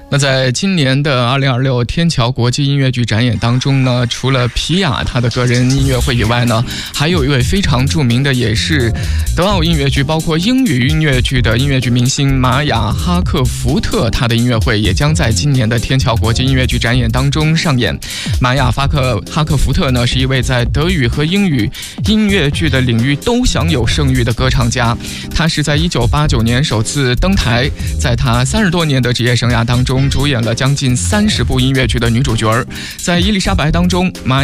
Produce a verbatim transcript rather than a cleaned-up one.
那在今年的二零二六天桥国际音乐剧展演当中呢，除了皮亚他的个人音乐会以外呢，还有一位非常著名的，也是德奥音乐剧包括英语音乐剧的音乐剧明星玛雅哈克福特，他的音乐会也将在今年的天桥国际音乐剧展演当中上演。玛雅发克哈克福特呢，是一位在德语和英语音乐剧的领域都享有盛誉的歌唱家。他是在一九八九年首次登台，在他三十多年的职业生涯当中，主演了将近三十部音乐剧的女主角。在伊丽莎白当中，玛